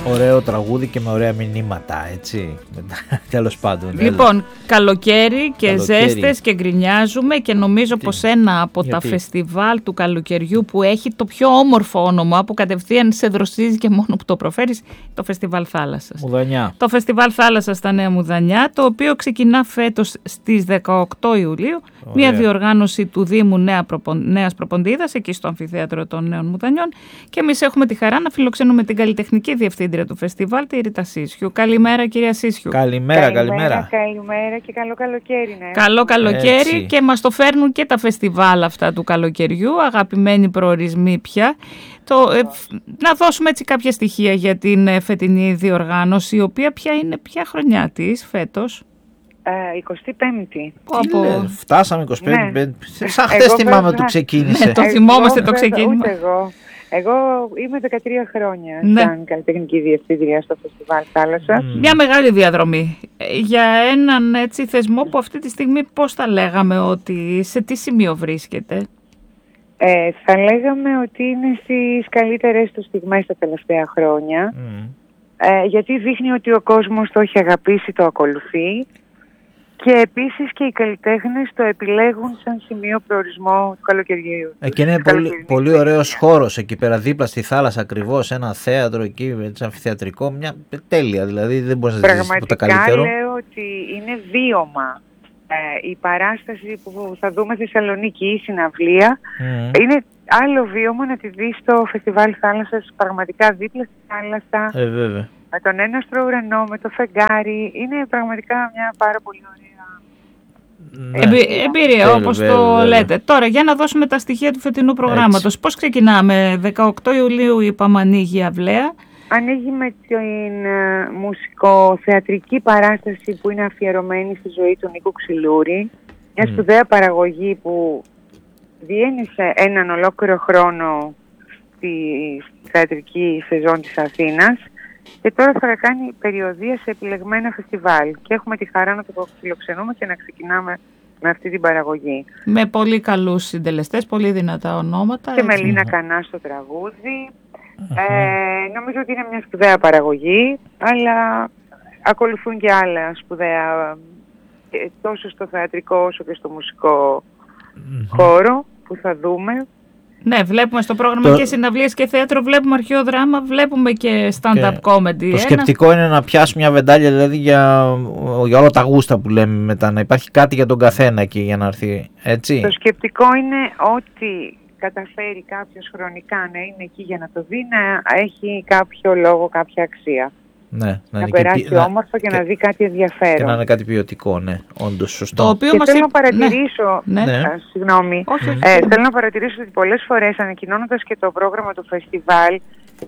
ωραίο τραγούδι και με ωραία μηνύματα, έτσι. Τέλος πάντων. Λοιπόν, καλοκαίρι και ζέστες και γκρινιάζουμε και νομίζω πως ένα από τα φεστιβάλ του καλοκαιριού που έχει το πιο όμορφο όνομα, που κατευθείαν σε δροσίζει και μόνο που το προφέρεις, το Φεστιβάλ Θάλασσας. Μουδανιά. Το Φεστιβάλ Θάλασσας στα Νέα Μουδανιά, το οποίο ξεκινά φέτος στις 18 Ιουλίου. Μια διοργάνωση του Δήμου Νέας Προποντίδας, εκεί στο Αμφιθέατρο των Νέων Μουδανιών. Και εμείς έχουμε τη χαρά να φιλοξενούμε την καλλιτεχνική διευθύντρια του φεστιβάλ, τη Ρίτα Σίσχιου. Καλημέρα, κυρία Σίσχιου. Καλημέρα. Καλημέρα και καλό καλοκαίρι. Ναι. Καλό καλοκαίρι και μας το φέρνουν και τα φεστιβάλ αυτά του καλοκαιριού, αγαπημένοι προορισμοί πια. Να δώσουμε έτσι κάποια στοιχεία για την φετινή διοργάνωση, η οποία ποια χρονιά της φέτος? 25η. Φτάσαμε 25η. Ναι. Σαν χθες θυμάμαι του ξεκίνησε. Ναι, το θυμόμαστε το ξεκίνημα. Εγώ είμαι 13 χρόνια σαν καλλιτεχνική διευθύντρια στο Φεστιβάλ Θάλασσα. Μια μεγάλη διαδρομή. Για έναν έτσι θεσμό που αυτή τη στιγμή πώς θα λέγαμε ότι σε τι σημείο βρίσκεται? Θα λέγαμε ότι είναι στις καλύτερες του στιγμές τα τελευταία χρόνια. Γιατί δείχνει ότι ο κόσμος το έχει αγαπήσει, το ακολουθεί. Και επίσης και οι καλλιτέχνες το επιλέγουν σαν σημείο προορισμό του καλοκαιριού. Και είναι πολύ ωραίος χώρος εκεί πέρα, δίπλα στη θάλασσα ακριβώς, ένα θέατρο εκεί, έτσι αμφιθεατρικό, μια τέλεια, δηλαδή δεν μπορείς να ζήσεις τίποτα καλύτερο. Πραγματικά λέω ότι είναι βίωμα. Η παράσταση που θα δούμε στη Θεσσαλονίκη, η συναυλία, είναι άλλο βίωμα να τη δεις στο Φεστιβάλ Θάλασσας, πραγματικά δίπλα στη θάλασσα. Βέβαια. Με τον έναστρο ουρανό, με το φεγγάρι, είναι πραγματικά μια πάρα πολύ ωραία εμπειρία, όπως το λέτε. Τώρα, για να δώσουμε τα στοιχεία του φετινού προγράμματος. Πώς ξεκινάμε? 18 Ιουλίου είπαμε ανοίγει η αυλαία. Ανοίγει με την μουσικοθεατρική παράσταση που είναι αφιερωμένη στη ζωή του Νίκου Ξυλούρη. Μια σπουδαία παραγωγή που διένυσε έναν ολόκληρο χρόνο στη θεατρική σεζόν της Αθήνας. Και τώρα θα κάνει περιοδεία σε επιλεγμένα φεστιβάλ. Και έχουμε τη χαρά να το φιλοξενούμε και να ξεκινάμε με αυτή την παραγωγή. Με πολύ καλούς συντελεστές, πολύ δυνατά ονόματα. Και με Λίνα Κανά στο τραγούδι. Νομίζω ότι είναι μια σπουδαία παραγωγή, αλλά ακολουθούν και άλλα σπουδαία, τόσο στο θεατρικό όσο και στο μουσικό χώρο που θα δούμε. Ναι, βλέπουμε στο πρόγραμμα και συναυλίες και θέατρο, βλέπουμε αρχαίο δράμα, βλέπουμε και stand-up comedy. Το σκεπτικό είναι να πιάσουμε μια βεντάλια, δηλαδή για όλα τα γούστα που λέμε μετά, να υπάρχει κάτι για τον καθένα εκεί για να έρθει, έτσι. Το σκεπτικό είναι ότι καταφέρει κάποιος χρονικά να είναι εκεί για να το δει, να έχει κάποιο λόγο, κάποια αξία. Ναι, να περάσει όμορφα και να δει κάτι ενδιαφέρον. Και να είναι κάτι ποιοτικό, ναι, όντως σωστό. Το οποίο και θέλω να παρατηρήσω, συγγνώμη, θέλω να παρατηρήσω ότι πολλές φορές ανακοινώνοντας και το πρόγραμμα του φεστιβάλ,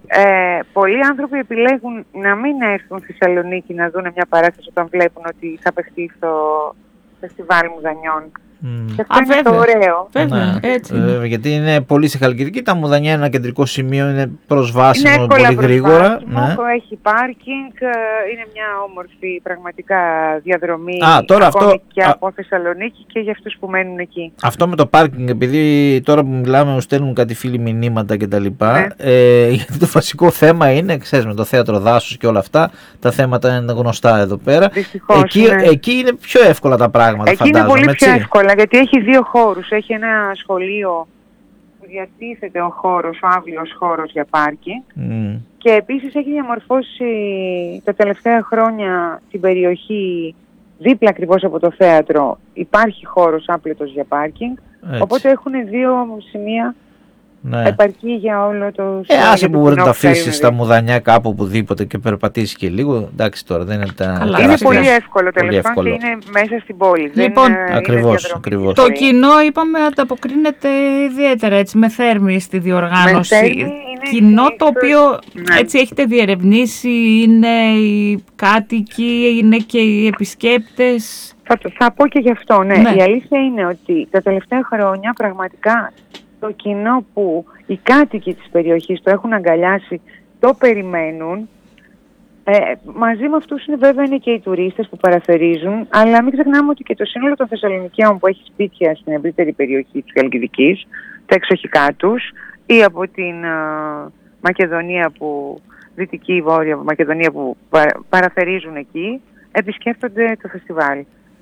πολλοί άνθρωποι επιλέγουν να μην έρθουν στη Θεσσαλονίκη να δουν μια παράσταση όταν βλέπουν ότι θα παιχτεί στο Φεστιβάλ Μουδανιών. Και αυτό είναι το ωραίο. Βέβαια, έτσι. Γιατί είναι πολύ σε Χαλκιδική, τα Μουδανιά είναι ένα κεντρικό σημείο, είναι προσβάσιμο πολύ γρήγορα. Έχει πάρκινγκ, είναι μια όμορφη πραγματικά διαδρομή και από Θεσσαλονίκη και για αυτούς που μένουν εκεί. Αυτό με το πάρκινγκ, επειδή τώρα που μιλάμε μου στέλνουν κάτι φίλοι μηνύματα κτλ. Γιατί το βασικό θέμα είναι, ξέρεις, με το θέατρο δάσους και όλα αυτά, τα θέματα είναι γνωστά εδώ πέρα. Δυστυχώς, εκεί είναι πιο εύκολα τα πράγματα, εκεί φαντάζομαι. Είναι πολύ πιο εύκολα. Γιατί έχει δύο χώρους. Έχει ένα σχολείο που διατίθεται ο άβυλος χώρος για πάρκινγκ και επίσης έχει διαμορφώσει τα τελευταία χρόνια την περιοχή δίπλα ακριβώς από το θέατρο. Υπάρχει χώρος άπλετος για πάρκινγκ, οπότε έχουν δύο σημεία επαρκή για όλο το άσε που μπορεί να τα αφήσεις στα Μουδανιά κάπου οπουδήποτε και περπατήσει και λίγο. Εντάξει, τώρα δεν είναι τα. Είναι πολύ εύκολο τελευταία και είναι μέσα στην πόλη. Λοιπόν, ακριβώς. Το κοινό, είπαμε, ανταποκρίνεται ιδιαίτερα έτσι, με θέρμη στη διοργάνωση. Κοινό το οποίο έτσι έχετε διερευνήσει, είναι οι κάτοικοι, είναι και οι επισκέπτες. Θα πω και γι' αυτό, ναι. Η αλήθεια είναι ότι τα τελευταία χρόνια πραγματικά το κοινό που οι κάτοικοι της περιοχής το έχουν αγκαλιάσει, το περιμένουν. Μαζί με αυτούς είναι και οι τουρίστες που παραθερίζουν, αλλά μην ξεχνάμε ότι και το σύνολο των Θεσσαλονικαίων που έχει σπίτια στην ευρύτερη περιοχή της Χαλκιδικής, τα εξοχικά τους, ή από την Μακεδονία που Δυτική Βόρεια Μακεδονία που παραθερίζουν εκεί, επισκέφτονται το φεστιβάλ.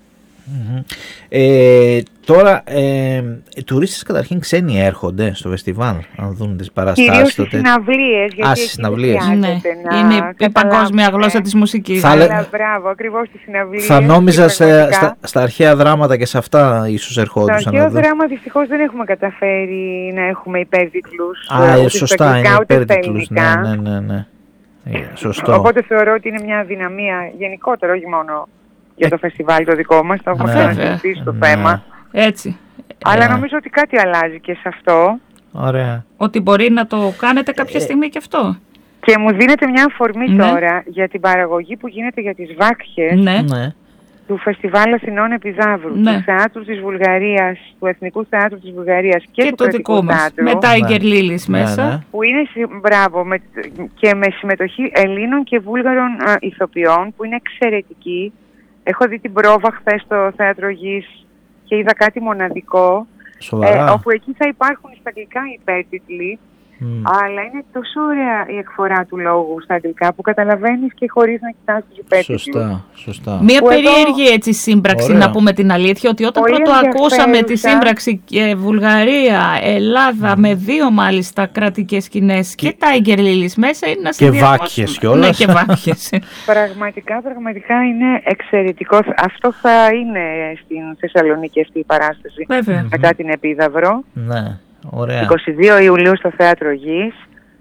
Τώρα, οι τουρίστες καταρχήν ξένοι έρχονται στο φεστιβάλ, αν δουν τις παραστάσεις. Κυρίως στις συναυλίες, γιατί στις συναυλίες. Ναι, είναι η παγκόσμια γλώσσα της μουσικής. Αλλά μπράβο, ακριβώς στις συναυλίες. Θα νόμιζα στα αρχαία δράματα και σε αυτά ίσως ερχόντουσαν. Στα αρχαία δράμα δυστυχώς δεν έχουμε καταφέρει να έχουμε υπέρτιτλους. Σωστά, είναι υπέρτιτλους. Ναι. Σωστό. Οπότε θεωρώ ότι είναι μια αδυναμία γενικότερα, όχι μόνο για το φεστιβάλ το δικό μας, το έχουμε ξανασυζητήσει το θέμα. Έτσι. Αλλά νομίζω ότι κάτι αλλάζει και σε αυτό. Ωραία. Ότι μπορεί να το κάνετε κάποια στιγμή και αυτό. Και μου δίνεται μια αφορμή τώρα για την παραγωγή που γίνεται για τις Βάκχες του Φεστιβάλ Αθηνών Επιδαύρου, του Θεάτρου της Βουλγαρίας, του Εθνικού Θεάτρου της Βουλγαρίας και του Κρατικού Θεάτρου. Με Tiger Lilies μέσα. Που είναι, και με συμμετοχή Ελλήνων και Βούλγαρων ηθοποιών που είναι εξαιρετικοί. Έχω δει την πρόβα χθες στο Θέατρο Γης και είδα κάτι μοναδικό, όπου εκεί θα υπάρχουν στα αγγλικά υπέρτιτλοι, αλλά είναι τόσο ωραία η εκφορά του λόγου στα αγγλικά που καταλαβαίνεις και χωρίς να κοιτάς τους υπέρτιτλους. Σωστά. Μία περίεργη έτσι σύμπραξη, να πούμε την αλήθεια, ότι όταν πρώτο ακούσαμε τη σύμπραξη Βουλγαρία, Ελλάδα, με 2 μάλιστα κρατικές σκηνές και Tiger Lilies μέσα, είναι ένα συνδυασμός. Και Βάκχες κιόλας. Ναι, και Βάκχες. Πραγματικά είναι εξαιρετικό. Αυτό θα είναι στην Θεσσαλονίκη αυτή η παράσταση. Μετά την Επίδαυρο. Ναι. Ωραία. 22 Ιουλίου στο Θέατρο Γης.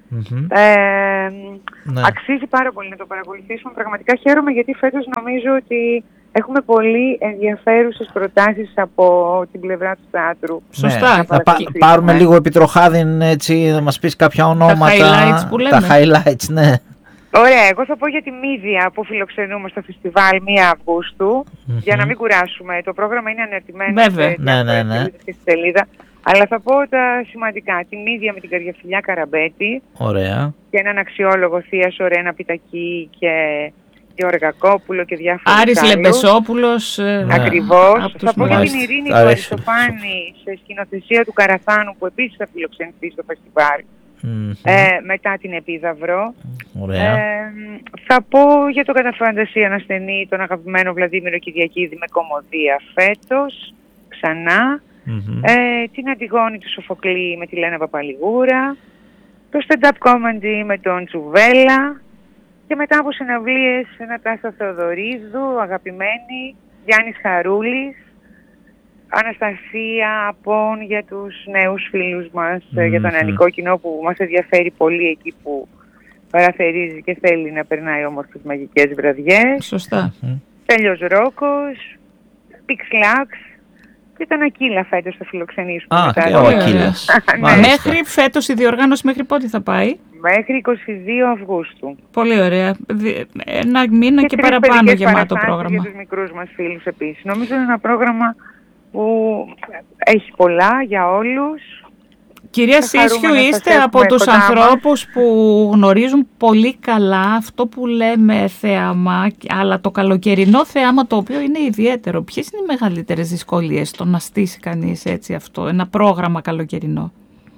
Αξίζει πάρα πολύ να το παρακολουθήσουμε. Πραγματικά χαίρομαι γιατί φέτος νομίζω ότι έχουμε πολύ ενδιαφέρουσες προτάσεις από την πλευρά του θεάτρου. Σωστά. Να πάρουμε λίγο επιτροχάδιν, έτσι, να μας πεις κάποια ονόματα. Τα highlights που λέμε. Τα highlights, ναι. Ωραία, εγώ θα πω για τη Μύδια που φιλοξενούμε στο φεστιβάλ 1 Αυγούστου, για να μην κουράσουμε. Το πρόγραμμα είναι αναρτημένο στη σελίδα. Αλλά θα πω τα σημαντικά. Τη Μύδια με την Καριαφιλιά Καραμπέτη. Ωραία. Και έναν αξιόλογο Θεία Ρένα Πιτακή και Γεωργακόπουλο και διάφορους Άρης Λεμπεσόπουλος. Ακριβώς. Θα πω για την Ειρήνη Αριστοφάνη σε σκηνοθεσία του Καραθάνου που επίσης θα φιλοξενηθεί στο φεστιβάλ. Μετά την Επίδαυρο. Θα πω για το κατά φαντασία ανασθενή τον αγαπημένο Βλαντίμηρο Κυριακίδη με κομμωδία φέτος, ξανά. Την Αντιγόνη του Σοφοκλή με τη Λένα Παπαλιγούρα, το stand-up comedy με τον Τσουβέλα και μετά από συναυλίες Νατάσα Θεοδωρίδου, αγαπημένη, Γιάννης Χαρούλης, Αναστασία Απών για τους νέους φίλους μας, για το νεανικό κοινό που μας ενδιαφέρει πολύ εκεί που παραθερίζει και θέλει να περνάει όμορφες μαγικές βραδιές. Σωστά. Τέλειος Ρόκος, Πιξλάξ και τον Ακύλα φέτος θα φιλοξενήσουμε. Και ο Ακύλας. Μέχρι φέτος η διοργάνωση μέχρι πότε θα πάει? Μέχρι 22 Αυγούστου. Πολύ ωραία. Ένα μήνα και παραπάνω γεμάτο πρόγραμμα. Για τους μικρούς μας φίλους επίσης. Νομίζω είναι ένα πρόγραμμα που έχει πολλά για όλους. Κυρία Σίσιου, είστε από τους ανθρώπους που γνωρίζουν πολύ καλά αυτό που λέμε θέαμα, αλλά το καλοκαιρινό θέαμα το οποίο είναι ιδιαίτερο. Ποιες είναι οι μεγαλύτερες δυσκολίες στο να στήσει κανείς έτσι αυτό, ένα πρόγραμμα καλοκαιρινό?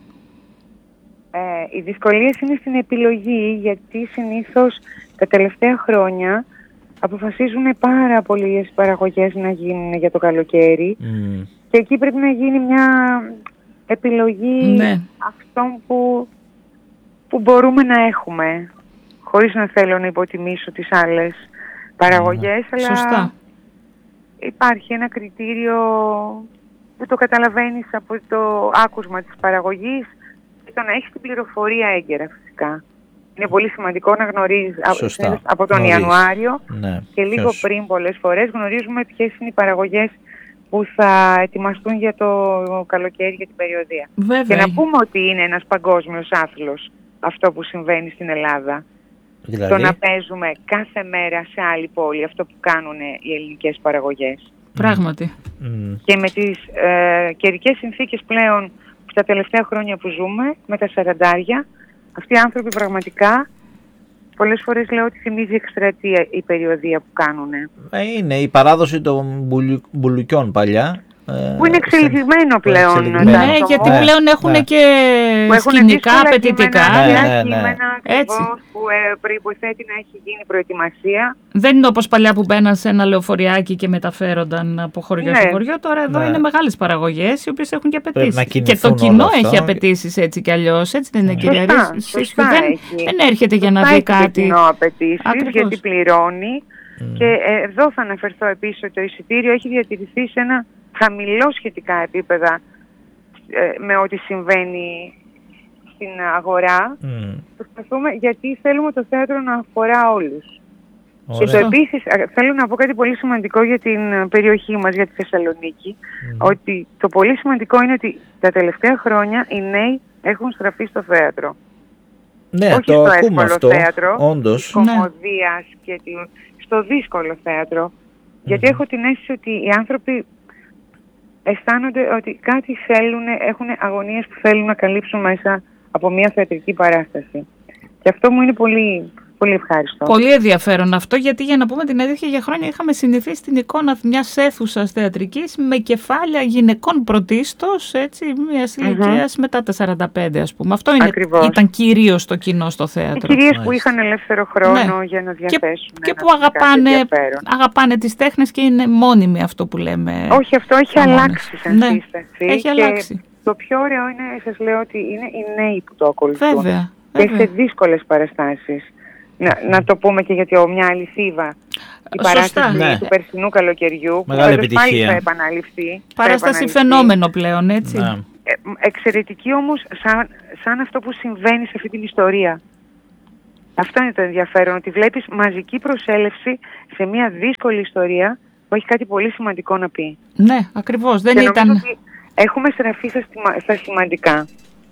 Οι δυσκολίες είναι στην επιλογή, γιατί συνήθως τα τελευταία χρόνια αποφασίζουν πάρα πολλές παραγωγές να γίνουν για το καλοκαίρι και εκεί πρέπει να γίνει μια επιλογή αυτών που μπορούμε να έχουμε, χωρίς να θέλω να υποτιμήσω τις άλλες παραγωγές, αλλά σωστά. Υπάρχει ένα κριτήριο που το καταλαβαίνεις από το άκουσμα της παραγωγής και το να έχεις την πληροφορία έγκαιρα φυσικά. Είναι πολύ σημαντικό να γνωρίζεις από τον Ιανουάριο και λίγο πριν πολλές φορές γνωρίζουμε ποιες είναι οι παραγωγές που θα ετοιμαστούν για το καλοκαίρι, για την περιοδία. Βέβαια. Και να πούμε ότι είναι ένας παγκόσμιος άθλος αυτό που συμβαίνει στην Ελλάδα. Δηλαδή? Το να παίζουμε κάθε μέρα σε άλλη πόλη αυτό που κάνουν οι ελληνικές παραγωγές. Πράγματι. Και με τις καιρικές συνθήκες πλέον που τα τελευταία χρόνια που ζούμε, με τα 40, αυτοί οι άνθρωποι πραγματικά πολλές φορές λέω ότι θυμίζει εκστρατεία η περιοδία που κάνουν. Είναι η παράδοση των μπουλουκιών παλιά. Που είναι εξελιγμένο πλέον. Ναι, γιατί πλέον έχουν και σκηνικά απαιτητικά. Έτσι. Που προϋποθέτει να έχει γίνει προετοιμασία. Δεν είναι όπως παλιά που μπαίναν σε ένα λεωφοριάκι και μεταφέρονταν από χωριό σε χωριό. Τώρα εδώ είναι μεγάλες παραγωγές οι οποίες έχουν και απαιτήσεις. Και το κοινό έχει απαιτήσεις έτσι κι αλλιώς. Έτσι δεν είναι, κυρία Σίσχυου? Δεν έρχεται για να δει κάτι. Το κοινό απαιτήσεις γιατί πληρώνει. Και εδώ θα αναφερθώ επίσης ότι το εισιτήριο έχει διατηρηθεί σε ένα χαμηλό σχετικά επίπεδα με ό,τι συμβαίνει στην αγορά. Προσπαθούμε, γιατί θέλουμε το θέατρο να αφορά όλους. Και το επίσης θέλω να πω κάτι πολύ σημαντικό για την περιοχή μας, για τη Θεσσαλονίκη, ότι το πολύ σημαντικό είναι ότι τα τελευταία χρόνια οι νέοι έχουν στραφεί στο θέατρο. Ναι, όχι το στο ακούμε εύκολο αυτό, θέατρο, όντως. της κωμωδίας και στο δύσκολο θέατρο. Γιατί έχω την αίσθηση ότι οι άνθρωποι αισθάνονται ότι κάτι θέλουν, έχουν αγωνίες που θέλουν να καλύψουν μέσα από μια θεατρική παράσταση. Και αυτό μου είναι πολύ, πολύ ευχάριστο. Πολύ ενδιαφέρον αυτό, γιατί για να πούμε την αλήθεια, για χρόνια είχαμε συνηθίσει την εικόνα μιας αίθουσας θεατρικής με κεφάλια γυναικών πρωτίστως, έτσι, μιας ηλικίας μετά τα 45, ας πούμε. Αυτό ήταν κυρίως το κοινό στο θέατρο. Οι κυρίες που είχαν ελεύθερο χρόνο για να διαθέσουν. Και που αγαπάνε τις τέχνες και είναι μόνιμοι, αυτό που λέμε. Όχι, αυτό έχει αλλάξει σαν σύσταση. Έχει αλλάξει. Το πιο ωραίο είναι, σας λέω, ότι είναι οι νέοι που το ακολουθούν. Βέβαια. Και σε δύσκολες παραστάσεις. Να το πούμε και γιατί μια αληθίβα. Η παράσταση του περσινού καλοκαιριού, μεγάλη που επιτυχία. πάλι θα επαναληφθεί. Παράσταση φαινόμενο πλέον, έτσι. Ναι. Εξαιρετική όμως σαν αυτό που συμβαίνει σε αυτή την ιστορία. Αυτό είναι το ενδιαφέρον, ότι βλέπεις μαζική προσέλευση σε μια δύσκολη ιστορία που έχει κάτι πολύ σημαντικό να πει. Ναι, ακριβώς. Δεν ήταν... ότι έχουμε στραφεί στα σημαντικά.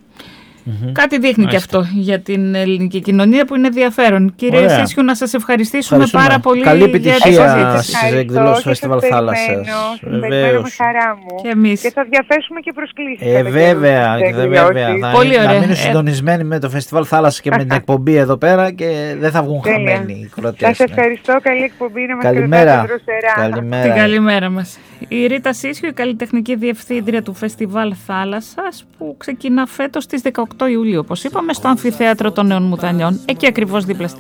Κάτι δείχνει και αυτό για την ελληνική κοινωνία που είναι ενδιαφέρον. Κύριε Σίσχυου, να σας ευχαριστήσουμε πάρα πολύ. Καλή επιτυχία στις εκδηλώσεις του Φεστιβάλ Θάλασσας. Περιμένω με χαρά μου. Και εμείς. Και θα διαθέσουμε και προσκλήσεις. Βέβαια. Πολύ ωραία. Να μείνουν συντονισμένοι με το Φεστιβάλ Θάλασσας και με την εκπομπή εδώ πέρα και δεν θα βγουν χαμένοι οι κρατές. Σας ευχαριστώ. Καλή εκπομπή. Να μας καλημέρα. Καλημέρα. Την καλημέρα μας. Η Ρίτα Σίσχυου, η καλλιτεχνική διευθύντρια του Φεστιβάλ Θάλασσας, που ξεκινά φέτος στις 18 Ιουλίου, όπως είπαμε, στο Αμφιθέατρο των Νέων Μουδανιών, εκεί ακριβώς δίπλα